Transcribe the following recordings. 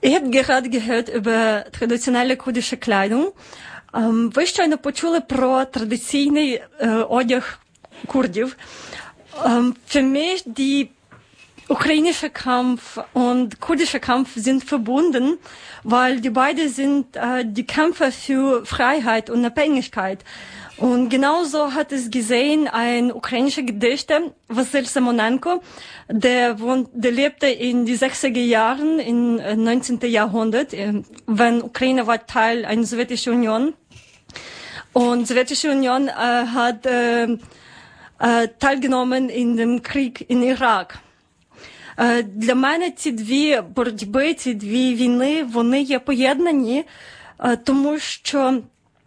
Ich habe gerade gehört über traditionelle kurdische Kleidung. Ви щойно почули про традиційний одяг курдів. Für mich die ukrainische Kampf und kurdische Kampf sind verbunden, weil die beide sind die Kämpfer für Freiheit und Unabhängigkeit. Und genauso hat es gesehen ein ukrainischer Gedichter, Wassil Simonenko, der lebte in die 60er Jahren im 19. Jahrhundert, wenn Ukraine war Teil einer Sowjetischen Union. Und die Sowjetische Union hat teilgenommen in dem Krieg in Irak. Для мене ці дві боротьби, ці дві війни, вони є поєднані, тому що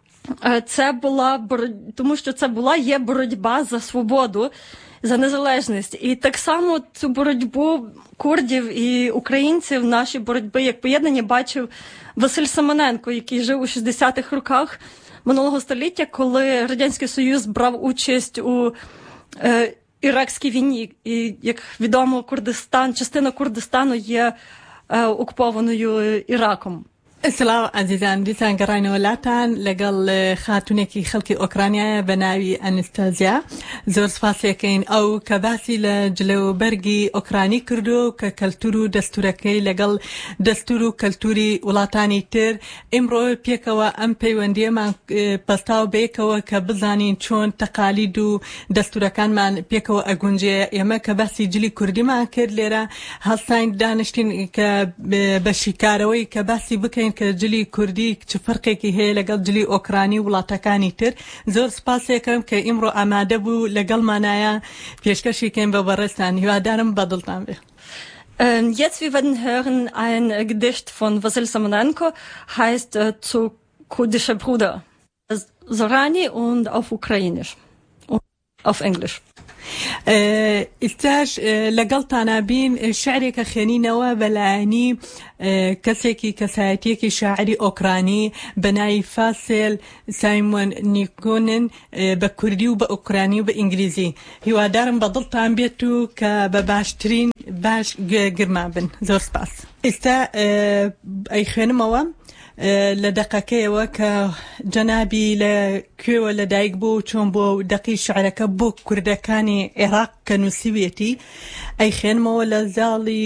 це є боротьба за свободу, за незалежність. І так само цю боротьбу курдів і українців, наші боротьби як поєднання, бачив Василь Симоненко, який жив у 60-х роках минулого століття, коли Радянський Союз брав участь у іракській війні. І, як відомо, частина Курдистану є окупованою Іраком. سلام عزیزان دیسان گەڕاینەوە لاتان لەگەڵ خاتونێکی خەڵکی ئۆکرانیا بە ناوی ئەنستازیا زۆر سپاسێکەین ئەو کە باسی لە جلەوبەرگی ئۆکرانی کردو کە کەلتور و دەستورەکەی لەگەڵ دەستور و کەلتوری وڵاتانی تر ئێمڕۆ پێکەوە ئەم پەیوەندیەمان پەستاو بەیەکەوە کە بزانین چۆن تەقالید و دەستورەکانمان پێکەوە ئەگونجێ ئێمە کە باسی جلی کوردیمان کرد لێرە هەڵساین دانیشتین کە بە شیکارەوەی کە باسی بکەین کە جلی کوردی چ فەرقێکی هەیە لەگەڵ جلی ئۆکرانی وڵاتەکانی تر زۆر سپاسێکم کە ئیمڕۆ ئامادە بوو لەگەڵمانایە پێشکەشێکین بە بەڕێستان هیوادارم بەدڵتان بێ. Jetzt wir werden hören ein Gedicht von Wassil Simonenko, heißt zu kurdische Bruder. Zorani und auf Ukrainisch und auf Englisch. ئستاش لەگەڵتانە بین شعرێکە خوێنینەوە بەلایەنی کەسێکی کەسایەتیەکی شاعری ئۆکرانی بەناوی فاسیل سایمۆن نیکۆنن بە کوردی و بە ئۆکرانی و بە ئینگلیزی هیوادارم بەدڵتان بێت و کە بە باشترین باش گرما بن. زۆر سپاس. ئێستا ئەی خوێنمەوە لە دەقەکەیەوە کە جەنابی لە کوێوە لەدایک بوو و چۆن بۆ دەقی شعرەکە بۆ کوردەکانی عێراق کە نووسیوێتی ئەی خوێنمەوە لە زاڵی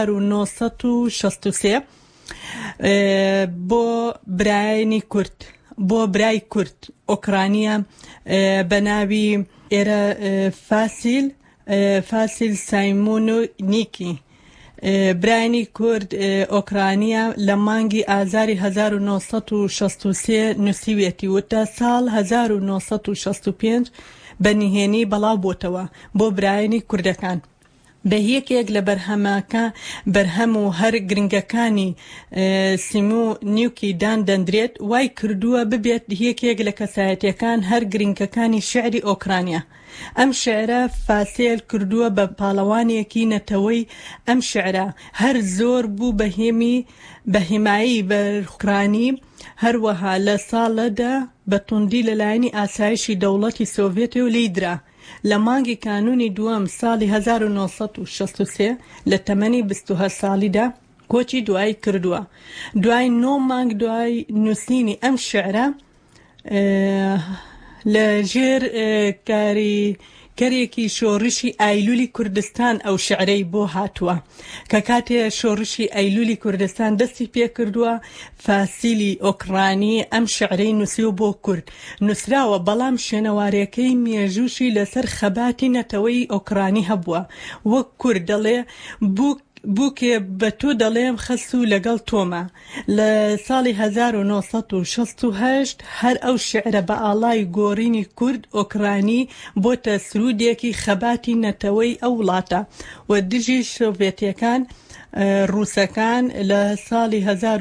1963 بۆ برایانی کورد بۆ برای کورد ئۆکرانیە بە ناوی ئێرە فاسیل سایمۆنۆ نیکی برایانی کورد ئۆکرانیا لە مانگی ئازاری 1963 نووسیوێتی و تا ساڵ 1965 بەنهێنی بەڵاو بۆتەوە بۆ برایانی کوردەکان بە یەکێک لە بەرهەم و هەر گرنگەکانی سیمو نیوکی دان دەندرێت وای کردووە ببێت یەکێک لە کەسایەتیەکان هەر گرنگەکانی شعری ئۆکرانیا. ئەم شعرە فاسیل کردووە بە پاڵەوانێکی نەتەوەی ئەم شعرە هەر زۆر بوو بە هیمایی بە ئۆکرانی هەروەها لە ساڵەدا بە توندی لەلایەنی ئاسایشی دەوڵەتی سۆڤێتی و لیدرا لە مانگی کانونی دووەم ساڵی 1963 لە تەمەنی 28 ساڵیدا کۆچی دوایی کردووە. دوای 9 مانگ دوای نووسینی ئەم شعرە لە ژێر کارێکی شۆڕشی ئایلولی کوردستان ئەو شعرەی بۆ هاتووە کە کاتێ شۆڕشی ئایلولی کوردستان دەستی پێ کردووە فاسیلی ئۆکرانی ئەم شعرەی نووسیوە بۆ کورد نووسراوە بەڵام شوێنەوارەکەی مێژووشی لەسەر خەباتی نەتەوەی ئۆکرانی هەبووە وەک کورد دەڵێ بووکێ بە تۆ دەڵێم خەست و لەگەڵ تۆمە. لە ساڵی 1968 هەر ئەو شعرە بە ئاڵای گۆڕینی کورد ئۆکرانی بۆتە سرودێکی خەباتی نەتەوەی ئەو وڵاتە و دژی سۆڤێتیەکان ڕووسەکان لە ساڵی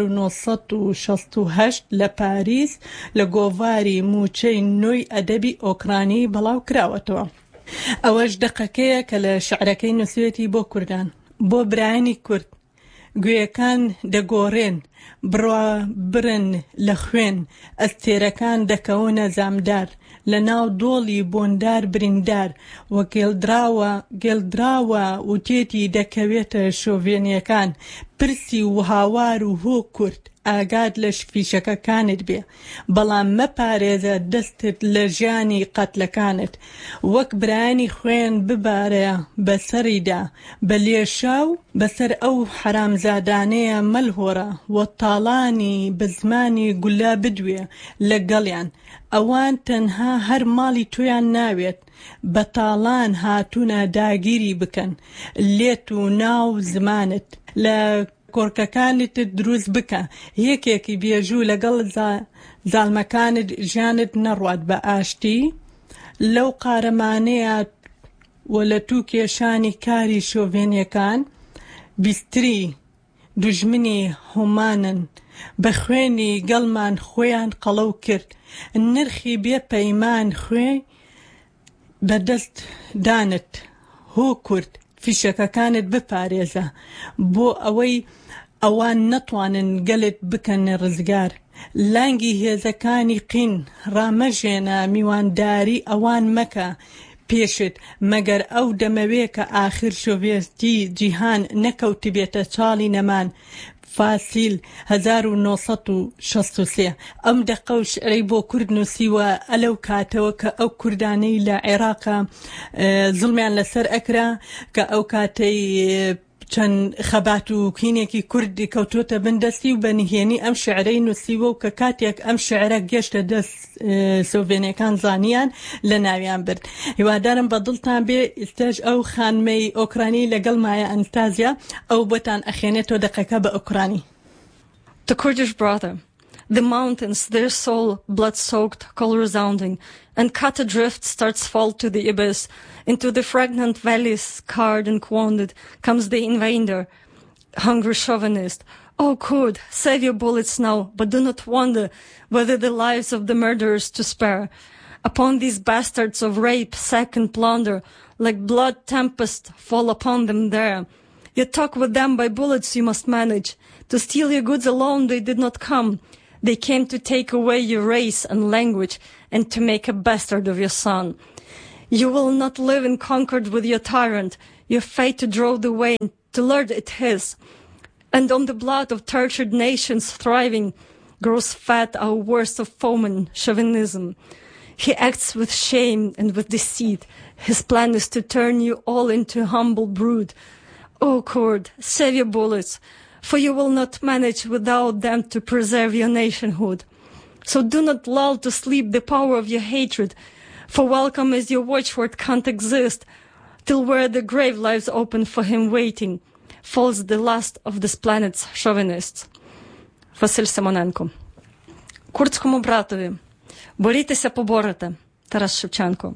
1968 لە پاریس لە گۆڤاری موچەی نۆی ئەدەبی ئۆکرانی بەڵاو کراوەتەوە. ئەوەش دەقەکەیە کە لە شعرەکەی نووسێتی بۆ کوردان بۆ برایانی کورد گوێیەکان دەگۆڕێن بڕوا برن لە خوێن ئەستێرەکان دەکەونە زامدار لە ناو دۆڵی بۆندار بریندار و گێڵدراوە و تێتی دەکەوێتە شۆڤێنیەکان پرسی و هاوار و هۆ کورد ئاگاد لە فیشەکەکانت بێ بەڵام مەپارێزە دەستت لە ژیانی قەتلەکانت وەک برایانی خوێن ببارە بەسەریدا بە لێشاو بەسەر ئەو حرامزادانەیە مەلهۆڕە و تاڵانی بە زمانی گولا بدوێ لەگەڵیان ئەوان تەنها هەر ماڵی تۆیان ناوێت بە تاڵان هاتوونە داگیری بکەن لێت و ناو زمانت لە کۆرکەکانت دروست بکە یەکێکی بێژوو لەگەڵ زاڵمەکانت ژیانت نەڕوات بە ئاشتی لەو قارەمانەیە و لە تو کێشانی کاری شۆڤێنیەکان بیستری دوژمنی هۆمانن بە خوێنی گەڵمان خۆیان قەڵەو کرد نرخی بێ پەیمان خوێ بەدەست دانت هۆ کورد فیشەکەکانت بپارێزە بۆ ئەوەی ئەوان نەتوانن گەلت بکەن ڕزگار لانگی هێزەکانی قین ڕامەژێنە میوانداری ئەوان مەکە پێشت مەگەر ئەو دەمەوێ کە ئاخر شۆڤێتی جیهان نەکەوتبێتە چاڵی نەمان فاسیل 1963 ئەم دەقە و شعرەی بۆ کورد نووسیوە ئەلەو کاتەوە کە ئەو کوردانەی لە عێراقا زڵمیان لەسەر ئەکرا کە ئەو کاتەی چەند خەبات و کینێکی کوردی کەوتۆتە بندەستی و بەنهێنی ئەم شعرەی نووسیوە و کە کاتێک ئەم شعرە گەشتە دەست سۆڤێنیەکان زانیان لە ناویان برد هیوادارم بە دڵتان بێ ئێستاش ئەو خانمەی ئۆکرانی لەگەڵ مایە ئەنستازیا ئەو بۆتان ئەخێنێتەوە دەقەکە بە ئۆکرانی. The Kurdish brother, the mountains, their soul blood-soaked, call-resounding, and cut adrift starts fall to the abyss. Into the fragrant valleys, scarred and wounded, comes the invader, hungry chauvinist. Oh, Kurd, save your bullets now, but do not wonder whether the lives of the murderers to spare. Upon these bastards of rape, sack, and plunder, like blood tempest, fall upon them there. You talk with them by bullets you must manage. To steal your goods alone they did not come. They came to take away your race and language and to make a bastard of your son. You will not live in concord with your tyrant, your fate to draw the way, to lord it his. And on the blood of tortured nations thriving grows fat our worst of foemen, chauvinism. He acts with shame and with deceit. His plan is to turn you all into a humble brood. O Kurd, save your bullets, for you will not manage without them to preserve your nationhood. So do not lull to sleep the power of your hatred, for welcome as your watchword can't exist, till where the grave lies open for him waiting, falls the last of this planet's chauvinists. Василь Симоненко. Курдському братові, борітеся поборете. Тарас Шевченко.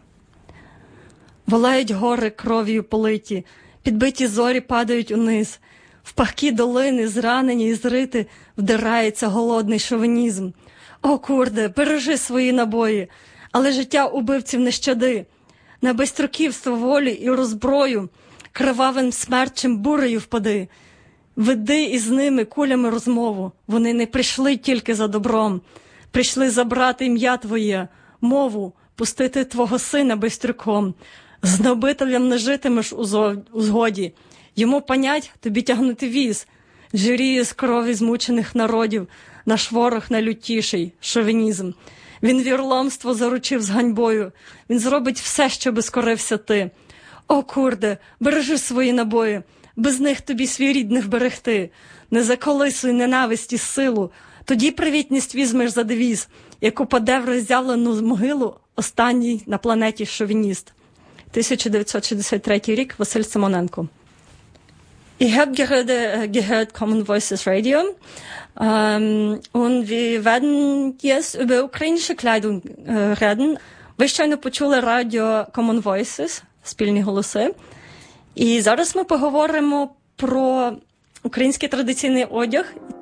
Волають гори кров'ю политі, підбиті зорі падають униз. В пахкі долини, зранені і зрити, вдирається голодний шовінізм. О, курде, бережи свої набої, але життя убивців не щади. На безстроківство волі і розброю, кривавим смерчем бурею впади. Веди із ними кулями розмову, вони не прийшли тільки за добром. Прийшли забрати ім'я твоє, мову, пустити твого сина безстроком. З нобителем не житимеш у згоді, йому понять тобі тягнути віз. Жиріє з крові змучених народів, наш ворог найлютіший – шовінізм. Він вірломство заручив з ганьбою, він зробить все, щоби скорився ти. О, курде, бережи свої набої, без них тобі свій рід не вберегти. Не заколисуй ненависті силу, тоді привітність візьмеш за девіз, як упаде в роззявлену могилу останній на планеті шовініст. 1963 рік, Василь Симоненко. Ihr habt gerade gehört Common Voices Radio und wir werden jetzt über ukrainische Kleidung reden. Ви щойно почули радіо Common Voices, спільні голоси. І зараз ми поговоримо про український традиційний одяг